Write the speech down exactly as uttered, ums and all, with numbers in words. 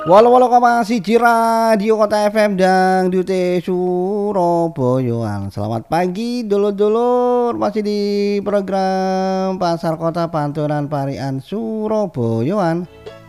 Walau walau koma siji Radio Kota F M Dangdute Surabayaan. Selamat pagi dulur-dulur, masih di program Pasar Kota Panturan Parian Surabayaan.